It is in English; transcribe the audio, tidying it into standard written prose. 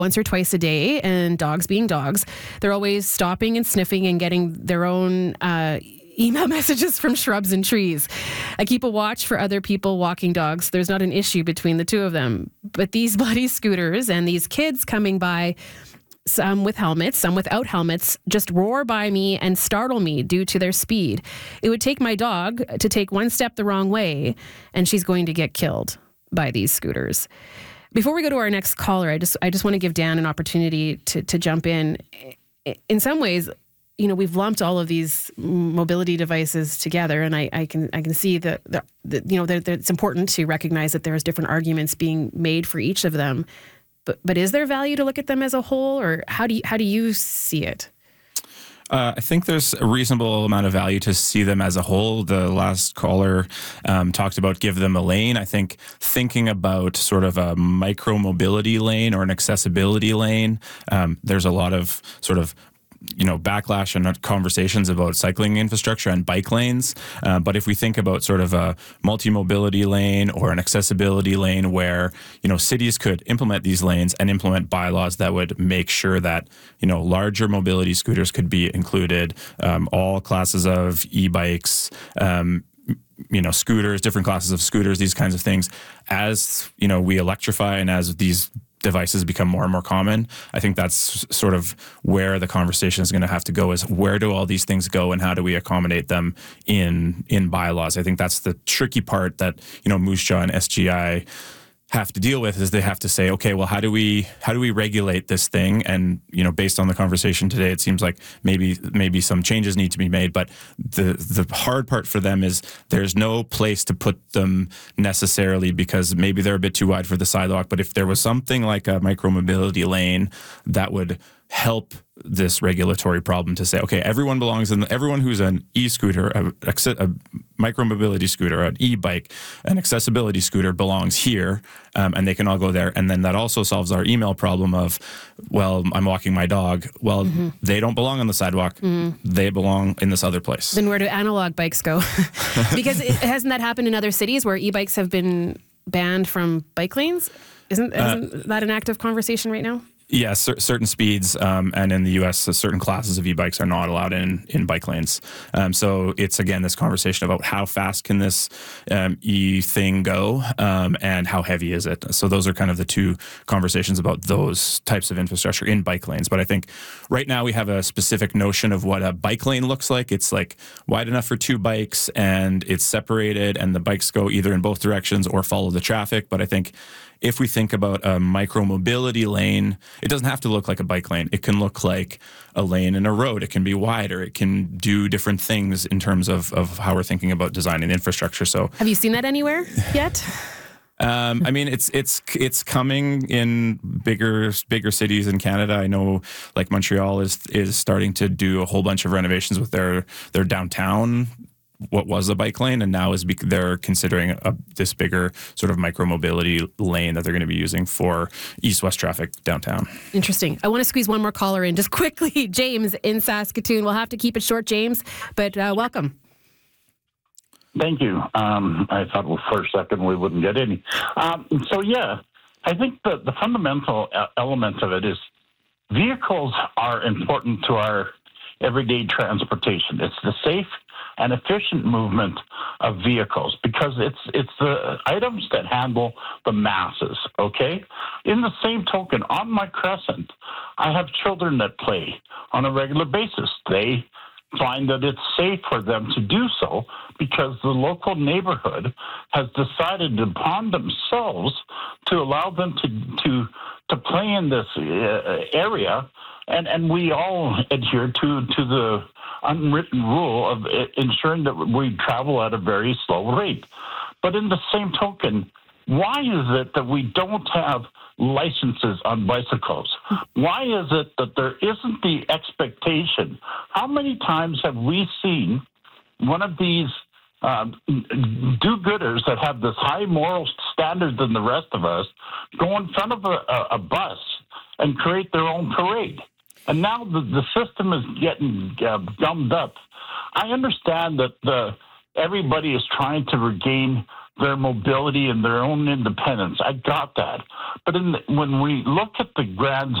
once or twice a day, and dogs being dogs, they're always stopping and sniffing and getting their own email messages from shrubs and trees. I keep a watch for other people walking dogs. There's not an issue between the two of them. But these bloody scooters and these kids coming by, some with helmets, some without helmets, just roar by me and startle me due to their speed. It would take my dog to take one step the wrong way, and she's going to get killed by these scooters. Before we go to our next caller, I just want to give Dan an opportunity to jump in. In some ways, we've lumped all of these mobility devices together, and I can see that it's important to recognize that there's different arguments being made for each of them. But is there value to look at them as a whole, or how do you see it? I think there's a reasonable amount of value to see them as a whole. The last caller talked about give them a lane. I think thinking about sort of a micro-mobility lane or an accessibility lane, there's a lot of sort of backlash and conversations about cycling infrastructure and bike lanes. But if we think about sort of a multi-mobility lane or an accessibility lane where, cities could implement these lanes and implement bylaws that would make sure that, larger mobility scooters could be included, all classes of e-bikes, scooters, different classes of scooters, these kinds of things. As, we electrify and as these devices become more and more common, I think that's sort of where the conversation is going to have to go, is where do all these things go and how do we accommodate them in bylaws? I think that's the tricky part that, Moose Jaw and SGI have to deal with, is they have to say, okay, well, how do we regulate this thing? And, based on the conversation today, it seems like maybe some changes need to be made. But the hard part for them is there's no place to put them necessarily, because maybe they're a bit too wide for the sidewalk. But if there was something like a micro-mobility lane that would help this regulatory problem, to say, okay, everyone belongs in, everyone who's an e-scooter, a micro-mobility scooter, an e-bike, an accessibility scooter belongs here, and they can all go there. And then that also solves our email problem of, well, I'm walking my dog. Well, they don't belong on the sidewalk. They belong in this other place. Then where do analog bikes go? Because hasn't that happened in other cities where e-bikes have been banned from bike lanes? Isn't that an active conversation right now? Yes, certain speeds, and in the U.S., certain classes of e-bikes are not allowed in bike lanes. So it's, again, this conversation about how fast can this e-thing go, and how heavy is it? So those are kind of the two conversations about those types of infrastructure in bike lanes. But I think right now we have a specific notion of what a bike lane looks like. It's like wide enough for two bikes, and it's separated, and the bikes go either in both directions or follow the traffic. But I think if we think about a micro-mobility lane, it doesn't have to look like a bike lane. It can look like a lane in a road. It can be wider. It can do different things in terms of how we're thinking about designing infrastructure. So, have you seen that anywhere yet? I mean, it's coming in bigger cities in Canada. I know, like Montreal is starting to do a whole bunch of renovations with their downtown, what was a bike lane, and now they're considering this bigger sort of micro-mobility lane that they're going to be using for east-west traffic downtown. Interesting. I want to squeeze one more caller in just quickly. James in Saskatoon. We'll have to keep it short, James, but welcome. Thank you. I thought, for a second we wouldn't get any. I think the fundamental element of it is vehicles are important to our everyday transportation. It's the safe and efficient movement of vehicles, because it's the items that handle the masses, okay? In the same token, on my crescent, I have children that play on a regular basis. They find that it's safe for them to do so because the local neighborhood has decided upon themselves to allow them to play in this area, and we all adhere to the unwritten rule of ensuring that we travel at a very slow rate. But in the same token, why is it that we don't have licenses on bicycles? Why is it that there isn't the expectation? How many times have we seen one of these do-gooders that have this high moral standard than the rest of us go in front of a bus and create their own parade? And now the system is getting gummed up. I understand that everybody is trying to regain their mobility and their own independence. I got that. But when we look at the grand